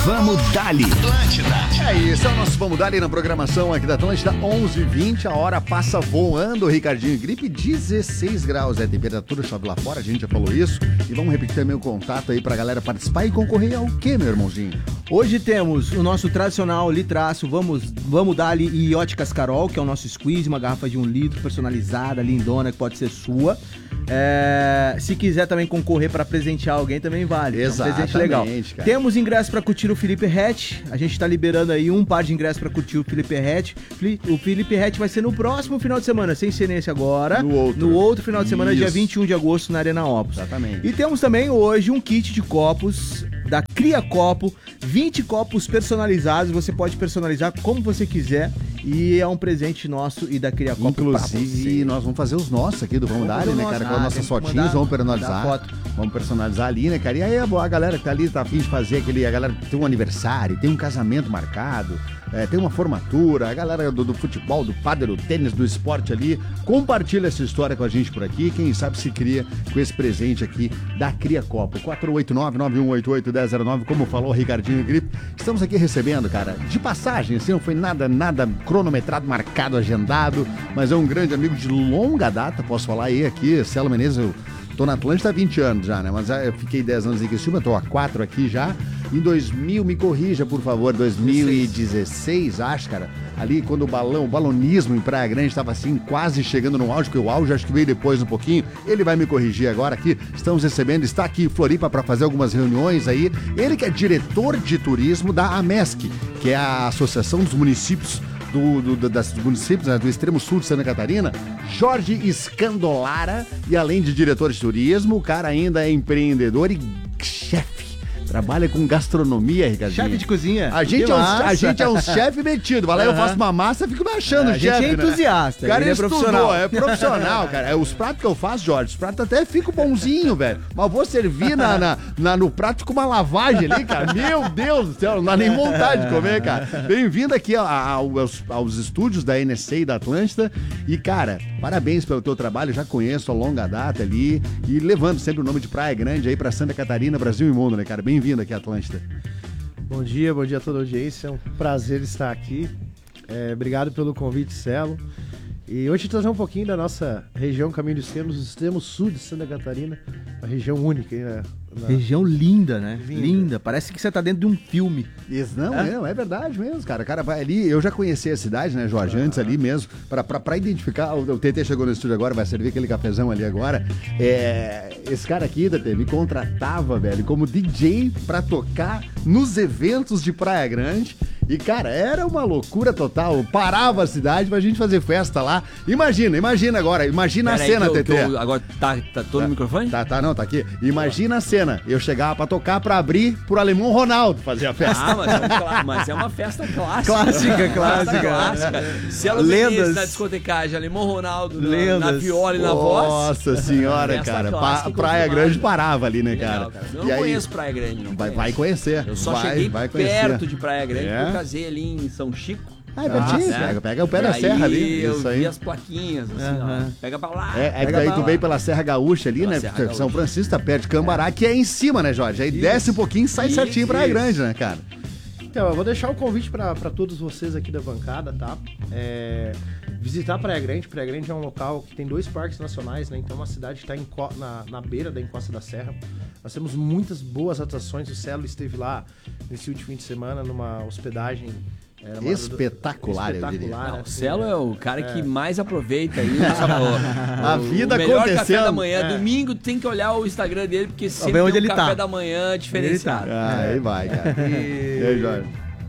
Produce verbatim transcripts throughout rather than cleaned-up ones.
Vamos Dali. Atlântida. É isso, é o nosso Vamos Dali na programação aqui da Atlântida, onze e vinte, a hora passa voando, Ricardinho. Gripe, dezesseis graus, é temperatura, chove lá fora, a gente já falou isso. E vamos repetir também o contato aí pra galera participar e concorrer ao quê, meu irmãozinho? Hoje temos o nosso tradicional litraço, vamos, vamos Dali e Óticas Carol, que é o nosso squeeze, uma garrafa de um litro, personalizada, lindona, que pode ser sua. É, se quiser também concorrer para presentear alguém, também vale. Exatamente, é um presente legal. cara. Temos ingressos para curtir o Felipe Ret. A gente tá liberando aí um par de ingressos para curtir o Felipe Ret. O Felipe Ret vai ser no próximo final de semana, sem ser nesse agora. No outro. No outro final de semana, Isso. dia vinte e um de agosto, na Arena Opus. Exatamente. E temos também hoje um kit de copos da Cria Copo, vinte copos personalizados. Você pode personalizar como você quiser. E é um presente nosso e da Cria Copo. Inclusive, nós vamos fazer os nossos aqui do Vamos Dali, né, cara? Com as nossas fotinhas, vamos personalizar. Foto. Vamos personalizar ali, né, cara? E aí a galera que tá ali, tá a fim de fazer aquele. A galera tem um aniversário, tem um casamento marcado, é, tem uma formatura, a galera do, do futebol, do pádel, do tênis, do esporte ali. Compartilha essa história com a gente por aqui. Quem sabe se cria com esse presente aqui da Cria Copo. quatro oito nove, nove um oito oito, um zero zero nove, como falou o Ricardinho Gripe. Estamos aqui recebendo, cara, de passagem, assim, não foi nada, nada cronometrado, marcado, agendado, mas é um grande amigo de longa data, posso falar aí aqui, Celo Menezes, eu tô na Atlântida há vinte anos já, né, mas eu fiquei dez anos em Criciúma, tô há quatro aqui já, em dois mil, me corrija por favor, dois mil e dezesseis, acho, cara, ali quando o balão, o balonismo em Praia Grande estava assim, quase chegando no auge, porque o auge acho que veio depois um pouquinho, ele vai me corrigir agora aqui, estamos recebendo, está aqui em Floripa para fazer algumas reuniões aí, ele que é diretor de turismo da AMESC, que é a Associação dos Municípios Do, do, das, dos municípios, né, do extremo sul de Santa Catarina, Jorge Scandolara, e além de diretor de turismo, o cara ainda é empreendedor e chefe. Trabalha com gastronomia, Ricardinho. Chefe de cozinha. A gente, é uns, a gente é um chefe metido. Vai lá, uhum. Eu faço uma massa, fico me achando a chefe. A gente é entusiasta. Né? Cara, ele é profissional. É profissional, cara. É, os pratos que eu faço, Jorge, os pratos até ficam bonzinho, velho. Mas vou servir na, na, na, no prato com uma lavagem ali, cara. Meu Deus do céu, não dá nem vontade de comer, cara. Bem-vindo aqui a, a, aos, aos estúdios da N S A e da Atlântida. E, cara, parabéns pelo teu trabalho. Já conheço a longa data ali. E levando sempre o nome de Praia Grande aí pra Santa Catarina, Brasil e mundo, né, cara? Bem-vindo aqui à Atlântida. Bom dia, bom dia a toda a audiência, é um prazer estar aqui, é, obrigado pelo convite, Celo, e hoje trazer um pouquinho da nossa região Caminho dos Extremos, o extremo sul de Santa Catarina, uma região única, né? Na... Região linda, né? Linda. Linda, parece que você tá dentro de um filme. Isso, não, é, não, é verdade mesmo, cara. Cara, vai ali, eu já conheci a cidade, né, Jorge, antes ali mesmo, pra, pra, pra identificar, o, o T T chegou no estúdio agora, vai servir aquele cafezão ali agora. É, esse cara aqui, T T, me contratava, velho, como D J pra tocar nos eventos de Praia Grande. E, cara, era uma loucura total. Parava a cidade pra gente fazer festa lá. Imagina, imagina agora. Imagina Pera a cena, aí, T T. eu, agora tá, tá todo tá, o microfone? Tá, tá, não, tá aqui. Imagina a cena. Eu chegava pra tocar, pra abrir pro Alemão Ronaldo fazer a festa. Ah, mas é, um, mas é uma festa clássica. Clássica, clássica. clássica. Celo Menezes na discotecagem, Alemão Ronaldo na, na viola e na voz. Nossa senhora, festa cara. clássica, Praia Grande parava ali, né, cara? Legal, cara. Eu não e aí, conheço Praia Grande, não vai, conheço. vai conhecer. Eu só vai, cheguei vai perto de Praia Grande, É? porque eu casei ali em São Chico. Ah, é pertinho, Ah, pega, pega o pé e da aí serra ali. Eu Isso vi aí. as plaquinhas, assim, Uhum. ó. Pega pra lá. É, é que pega daí pra tu lá. veio pela Serra Gaúcha ali, Pela né? Serra São Gaúcha. Francisco tá perto de Cambará, é. que é em cima, né, Jorge? Aí Isso. desce um pouquinho e sai Isso, certinho pra isso. Grande, né, cara? Então, eu vou deixar o convite para todos vocês aqui da bancada, tá? É, visitar Praia Grande. Praia Grande é um local que tem dois parques nacionais, né? Então, é uma cidade que está na, na beira da encosta da serra. Nós temos muitas boas atrações. O Celo esteve lá nesse último fim de semana numa hospedagem Era uma espetacular, do... eu diria. espetacular. Não, o assim, Celo é o cara é. que mais aproveita aí. o, A vida o melhor acontecendo. café da manhã. É. Domingo tem que olhar o Instagram dele, porque sempre ver onde tem um ele café tá. da manhã diferenciado. Ah, aí vai, cara. E... E aí, Jorge?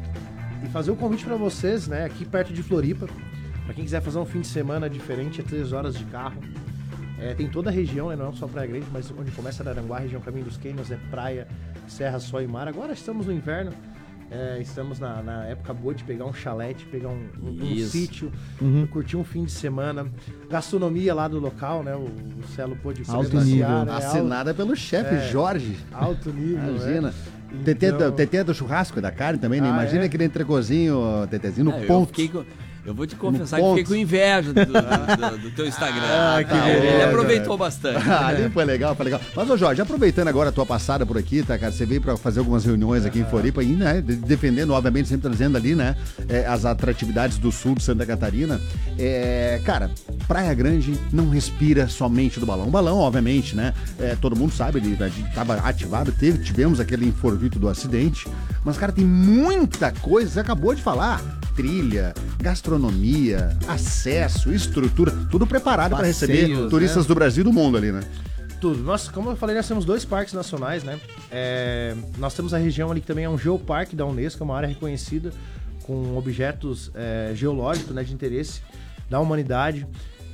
E fazer um convite pra vocês, né, aqui perto de Floripa. Pra quem quiser fazer um fim de semana diferente, é três horas de carro. É, tem toda a região, né, não é só Praia Grande, mas onde começa Araranguá, região Caminho dos Canyons, é praia, serra, sol e mar. Agora estamos no inverno. É, estamos na, na época boa de pegar um chalete, pegar um, um, um sítio, Uhum. curtir um fim de semana. Gastronomia lá do local, né? O, o Celo pôde Alto presenciar, nível. né? Assinada pelo chefe É. Jorge. Alto nível, Imagina. né? Tetê, Então- tetê do churrasco e da carne também, né? Ah, Imagina é? aquele entrecozinho, tetezinho no É, eu ponto. fiquei com- Eu vou te confessar que fiquei com inveja do, do, do, do teu Instagram. Ah, que Tá, beleza. ele aproveitou bastante. Ah, ali foi legal, foi legal. Mas, ô Jorge, aproveitando agora a tua passada por aqui, tá, cara? Você veio pra fazer algumas reuniões aqui em Floripa e, né, de- defendendo, obviamente, sempre trazendo ali, né, é, as atratividades do sul de Santa Catarina. É, cara, Praia Grande não respira somente do balão. O balão, obviamente, né, é, todo mundo sabe, ele a gente tava ativado, teve, tivemos aquele inforvito do acidente, mas, cara, tem muita coisa, você acabou de falar. Trilha, gastronomia, acesso, estrutura, tudo preparado para receber Passeios, turistas né? do Brasil e do mundo ali, né? Tudo. Nós, como eu falei, nós temos dois parques nacionais, né? É, nós temos a região ali que também é um geoparque da Unesco, é uma área reconhecida com objetos é, geológicos, né, de interesse da humanidade.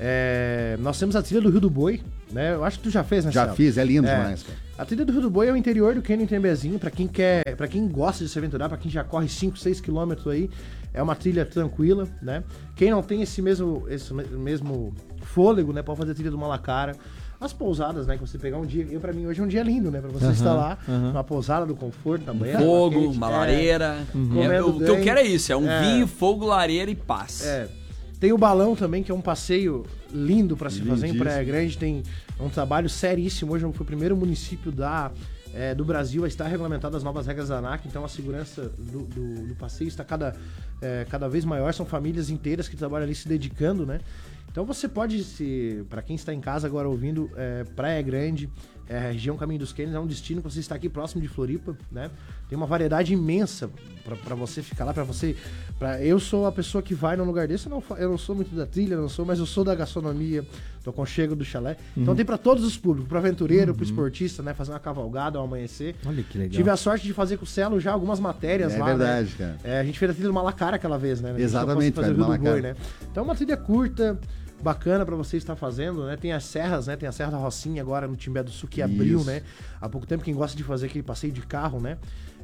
É, nós temos a trilha do Rio do Boi, né? Eu acho que tu já fez, né, Já Celso? fiz, é lindo É. demais, cara. A trilha do Rio do Boi é o interior do Cânion Trembezinho, pra quem quer, para quem gosta de se aventurar, pra quem já corre cinco, seis quilômetros aí, é uma trilha tranquila, né? Quem não tem esse mesmo, esse mesmo fôlego, né, pode fazer a trilha do Malacara. As pousadas, né, que você pegar um dia, eu pra mim hoje é um dia lindo, né, pra você estar lá, numa pousada do conforto, na banheira, Fogo, quente, uma é, lareira. É, Comendo o que eu bem. quero é isso, é um É. vinho, fogo, lareira e paz. É. Tem o balão também, que é um passeio lindo pra se fazer em Lindíssimo. Praia Grande. Tem um trabalho seríssimo. Hoje foi o primeiro município da, é, do Brasil a estar regulamentado as novas regras da ANAC. Então a segurança do, do- do passeio está cada, é, cada vez maior. São famílias inteiras que trabalham ali se dedicando, né? Então você pode, se para quem está em casa agora ouvindo, é, Praia Grande, é, a região Caminho dos Cânions é um destino que você está aqui próximo de Floripa, né? Tem uma variedade imensa para você ficar lá, para você... Pra, eu sou a pessoa que vai num lugar desse, eu não, fa- eu não sou muito da trilha, eu não sou, mas eu sou da gastronomia, do aconchego do chalé. Então tem para todos os públicos, para aventureiro, para esportista, né? Fazer uma cavalgada ao amanhecer. Olha que legal. Tive a sorte de fazer com o Celo já algumas matérias É lá, verdade, né? cara. É, a gente fez a trilha do Malacara aquela vez, né? A gente Exatamente, não conseguiu fazer cara, o Rio do Malacara. Boi, né? Então é uma trilha curta, bacana pra você estar fazendo, né? Tem as serras, né? Tem a Serra da Rocinha agora no Timbé do Sul que abriu, Isso. né? Há pouco tempo, quem gosta de fazer aquele passeio de carro, né?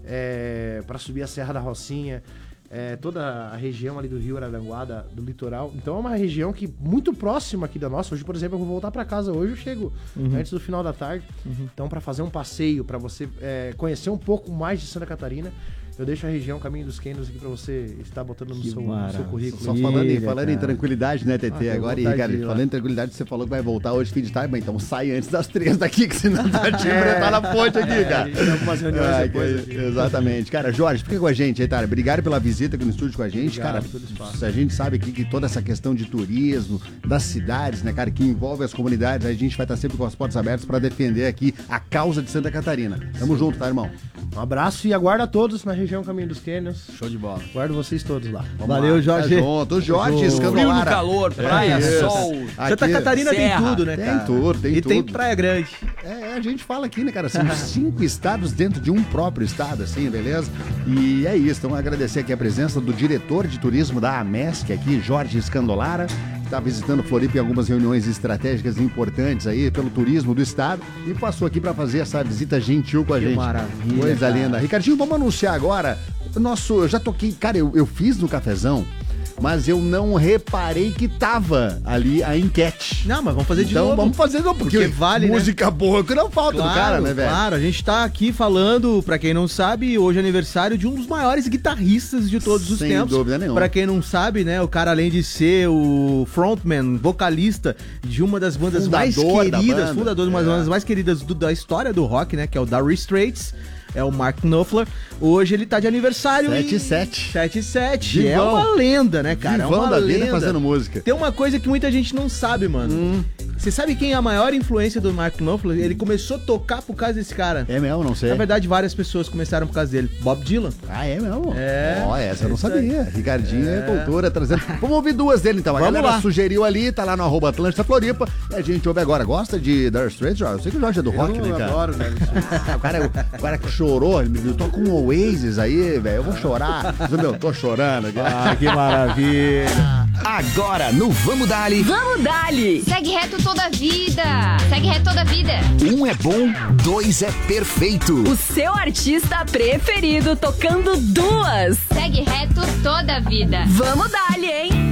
É, para subir a Serra da Rocinha, é, toda a região ali do Rio Araranguá, da- do litoral. Então é uma região que muito próxima aqui da nossa. Hoje, por exemplo, eu vou voltar pra casa hoje, eu chego antes do final da tarde. Então, pra fazer um passeio, pra você é, conhecer um pouco mais de Santa Catarina, eu deixo a região Caminho dos Cânions aqui pra você estar botando no Que seu, no seu maravilha. currículo. Só falando, em, Maravilha, falando em cara. tranquilidade, né, T T? Ah, tenho Agora, e, vontade Ricardo, de ir lá. falando em tranquilidade, você falou que vai voltar hoje fim de tarde, mas então sai antes das três daqui, que senão tá te enfrentar na ponte aqui, É, cara. a gente tem algumas reuniões Ah, depois que- aqui. Exatamente. Cara, Jorge, fica com a gente aí, cara. Obrigado pela visita aqui no estúdio com a gente, Obrigado cara. pelo espaço. A gente sabe aqui que toda essa questão de turismo, das cidades, né, cara, que envolve as comunidades, a gente vai estar sempre com as portas abertas pra defender aqui a causa de Santa Catarina. Tamo junto, tá, irmão? Um abraço e aguardo a todos na região Caminho dos Cânions. Show de bola. Guardo vocês todos lá. Valeu, Jorge. Tá junto. O Jorge Junto. Frio no Escandolara. calor, praia, isso. sol. Santa Aqui- Catarina Serra. tem tudo, né, Tem cara? tudo, tem e tem tudo. Praia Grande. É, a gente fala aqui, né, cara? São cinco estados dentro de um próprio estado, assim, beleza? E é isso. Então, agradecer aqui a presença do diretor de turismo da AMESC aqui, Jorge Escandolara, que está visitando Floripa em algumas reuniões estratégicas importantes aí pelo turismo do estado e passou aqui para fazer essa visita gentil com a Que gente. maravilha, Coisa cara. linda. Ricardinho, vamos anunciar agora. Nosso, eu já toquei, cara, eu, eu fiz no cafezão, mas eu não reparei que tava ali a enquete. Não, mas vamos fazer de Então novo. vamos fazer, não, porque, Porque vale, né? música boa que não falta do cara, né, velho? Claro, a gente tá aqui falando, pra quem não sabe, hoje é aniversário de um dos maiores guitarristas de todos os Sem tempos. dúvida nenhuma. Pra quem não sabe, né, o cara além de ser o frontman, vocalista de uma das bandas mais Fundador da queridas, banda. fundador de uma das É. bandas mais queridas do- da história do rock, né, que é o Dire Straits. É o Mark Knopfler. Hoje ele tá de aniversário. sete e- sete. sete sete. É Vivão. uma lenda, né, cara? É Vivão uma da vida lenda. fazendo música. Tem uma coisa que muita gente não sabe, mano. Hum. Você sabe quem é a maior influência do Mark Knopfler? Ele começou a tocar por causa desse cara. É mesmo, não sei. Na verdade, várias pessoas começaram por causa dele. Bob Dylan. Ah, é mesmo? É. Ó, essa eu não É isso aí. sabia. Ricardinho é, cultura, trazendo. Vamos ouvir duas dele então. A Vamos galera lá. sugeriu ali, tá lá no arroba Atlântida Floripa. E a gente ouve agora. Gosta de Dire Straits? Eu sei que o Jorge é do rock, eu né, cara? adoro, velho. o, cara, o cara que chorou, ele me toca com um Oasis aí, velho. Eu vou chorar. Mas, meu, tô chorando. Ah, que maravilha. Agora no Vamos Dali, Vamos dali! Segue reto toda a vida! Segue reto toda a vida! um é bom, dois é perfeito. O seu artista preferido tocando duas! Segue reto toda a vida! Vamos dali, hein?